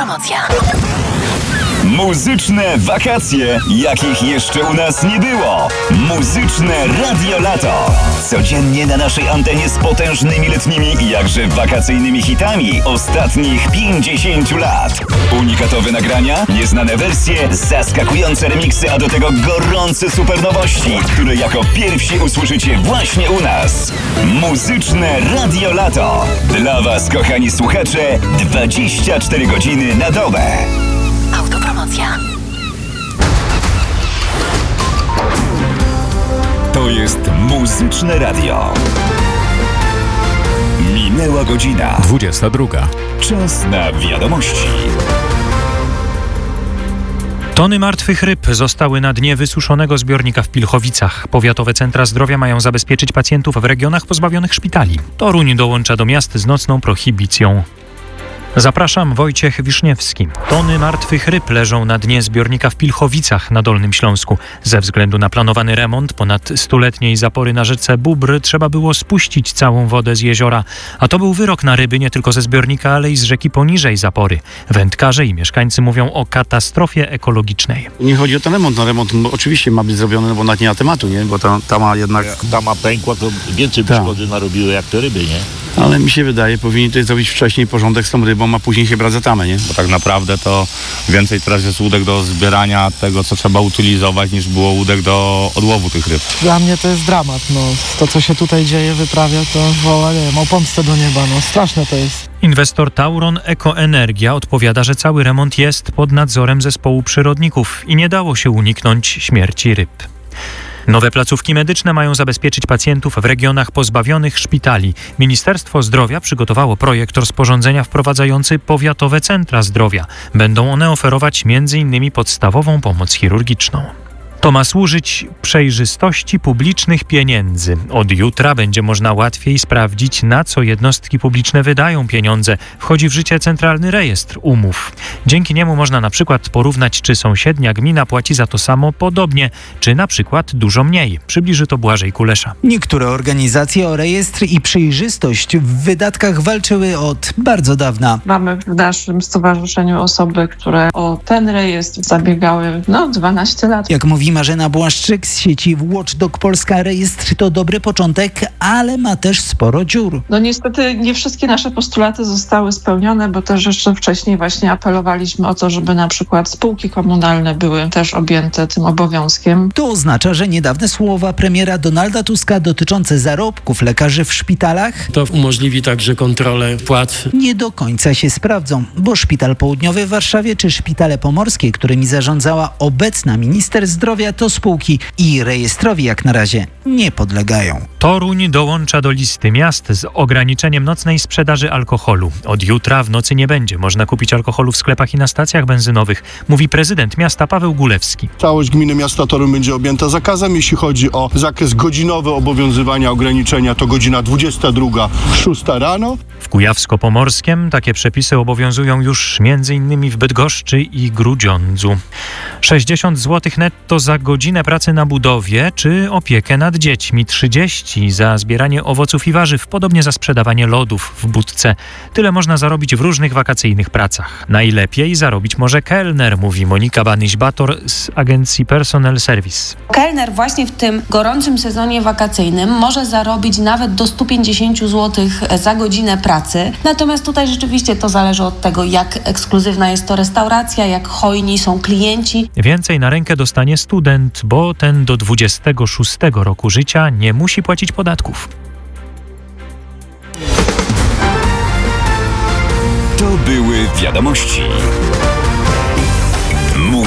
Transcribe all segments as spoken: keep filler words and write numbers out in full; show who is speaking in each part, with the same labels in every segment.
Speaker 1: Autopromocja.
Speaker 2: Muzyczne wakacje, jakich jeszcze u nas nie było. Muzyczne Radio Lato. Codziennie na naszej antenie z potężnymi letnimi i jakże wakacyjnymi hitami ostatnich pięćdziesięciu lat. Unikatowe nagrania, nieznane wersje, zaskakujące remiksy, a do tego gorące supernowości, które jako pierwsi usłyszycie właśnie u nas. Muzyczne Radio Lato. Dla Was, kochani słuchacze, dwadzieścia cztery godziny na dobę.
Speaker 1: Autopromocja.
Speaker 2: To jest Muzyczne Radio. Minęła godzina.
Speaker 3: dwudziesta druga.
Speaker 2: Czas na wiadomości.
Speaker 3: Tony martwych ryb zostały na dnie wysuszonego zbiornika w Pilchowicach. Powiatowe centra zdrowia mają zabezpieczyć pacjentów w regionach pozbawionych szpitali. Toruń dołącza do miast z nocną prohibicją. Zapraszam, Wojciech Wiszniewski. Tony martwych ryb leżą na dnie zbiornika w Pilchowicach na Dolnym Śląsku. Ze względu na planowany remont ponad stuletniej zapory na rzece Bóbr trzeba było spuścić całą wodę z jeziora. A to był wyrok na ryby nie tylko ze zbiornika, ale i z rzeki poniżej zapory. Wędkarze i mieszkańcy mówią o katastrofie ekologicznej.
Speaker 4: Nie chodzi o ten remont. No remont oczywiście ma być zrobiony, no bo nawet nie ma tematu, nie? Bo ta, ta ma jednak...
Speaker 5: Jak dama pękła, to więcej
Speaker 4: Tak.
Speaker 5: szkody narobiły jak te ryby, nie?
Speaker 4: Ale mi się wydaje, powinni tutaj zrobić wcześniej porządek z tą rybą, a później się brać za tamę, nie?
Speaker 6: Bo tak naprawdę to więcej teraz jest łódek do zbierania tego, co trzeba utylizować, niż było łódek do odłowu tych ryb.
Speaker 7: Dla mnie to jest dramat, no. To, co się tutaj dzieje, wyprawia, to woła, nie wiem, o pomstę do nieba, no. Straszne to jest.
Speaker 3: Inwestor Tauron Ekoenergia odpowiada, że cały remont jest pod nadzorem zespołu przyrodników i nie dało się uniknąć śmierci ryb. Nowe placówki medyczne mają zabezpieczyć pacjentów w regionach pozbawionych szpitali. Ministerstwo Zdrowia przygotowało projekt rozporządzenia wprowadzający powiatowe centra zdrowia. Będą one oferować między innymi podstawową pomoc chirurgiczną. To ma służyć przejrzystości publicznych pieniędzy. Od jutra będzie można łatwiej sprawdzić, na co jednostki publiczne wydają pieniądze. Wchodzi w życie Centralny Rejestr Umów. Dzięki niemu można na przykład porównać, czy sąsiednia gmina płaci za to samo podobnie, czy na przykład dużo mniej. Przybliży to Błażej Kulesza.
Speaker 8: Niektóre organizacje o rejestr i przejrzystość w wydatkach walczyły od bardzo dawna.
Speaker 9: Mamy w naszym stowarzyszeniu osoby, które o ten rejestr zabiegały no dwanaście lat.
Speaker 8: Jak mówi Marzena Błaszczyk z sieci Watchdog Polska, rejestr to dobry początek, ale ma też sporo dziur.
Speaker 9: No niestety nie wszystkie nasze postulaty zostały spełnione, bo też jeszcze wcześniej właśnie apelowaliśmy o to, żeby na przykład spółki komunalne były też objęte tym obowiązkiem.
Speaker 8: To oznacza, że niedawne słowa premiera Donalda Tuska dotyczące zarobków lekarzy w szpitalach
Speaker 10: To umożliwi także kontrolę płac.
Speaker 8: nie do końca się sprawdzą, bo Szpital Południowy w Warszawie czy szpitale pomorskie, którymi zarządzała obecna minister zdrowia, to spółki i rejestrowi jak na razie nie podlegają.
Speaker 3: Toruń dołącza do listy miast z ograniczeniem nocnej sprzedaży alkoholu. Od jutra w nocy nie będzie można kupić alkoholu w sklepach i na stacjach benzynowych, mówi prezydent miasta Paweł Gulewski.
Speaker 11: Całość gminy miasta Toruń będzie objęta zakazem. Jeśli chodzi o zakres godzinowy obowiązywania ograniczenia, to godzina dwudziesta druga, szósta rano.
Speaker 3: W Kujawsko-Pomorskiem takie przepisy obowiązują już m.in. w Bydgoszczy i Grudziądzu. sześćdziesiąt złotych netto za godzinę pracy na budowie czy opiekę nad dziećmi, trzydzieści za zbieranie owoców i warzyw, podobnie za sprzedawanie lodów w budce. Tyle można zarobić w różnych wakacyjnych pracach. Najlepiej zarobić może kelner, mówi Monika Banyś-Bator z agencji Personal Service.
Speaker 12: Kelner właśnie w tym gorącym sezonie wakacyjnym może zarobić nawet do stu pięćdziesięciu złotych za godzinę pracy. Natomiast tutaj rzeczywiście to zależy od tego, jak ekskluzywna jest to restauracja, jak hojni są klienci.
Speaker 3: Więcej na rękę dostanie student, bo ten do dwudziestego szóstego roku życia nie musi płacić podatków.
Speaker 2: To były wiadomości.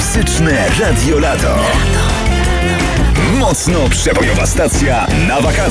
Speaker 2: Muzyczne Radio Lato. Mocno przebojowa stacja na wakacje.